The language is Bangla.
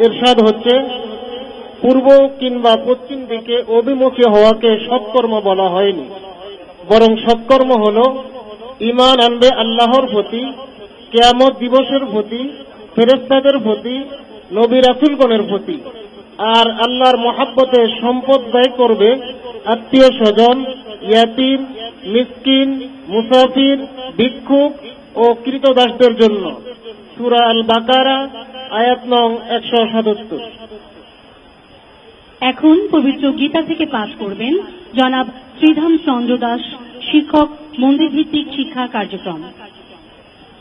ইরশাদ হচ্ছে, পূর্ব কিংবা পশ্চিম দিকে অভিমুখী হওয়াকে সৎকর্ম বলা হয়নি, বরং সৎকর্ম হল ঈমান আনবে আল্লাহর প্রতি, কিয়ামত দিবসের প্রতি, ফেরেশতাদের প্রতি, নবী রাসূলগণের প্রতি, আর আল্লাহর মহাব্বতে সম্পদ ব্যয় করবে আত্মীয় স্বজন, ইয়াতীম, মিসকিন, মুসাফির, ভিক্ষুক ও কৃতদাসদের জন্য। সূরা আল বাকারা আয়াত নং 177। এখন পবিত্র গীতা থেকে পাঠ করবেন জনাব শ্রীধাম চন্দ্র দাস, শিক্ষক, মন্দির ভিত্তিক শিক্ষা কার্যক্রম।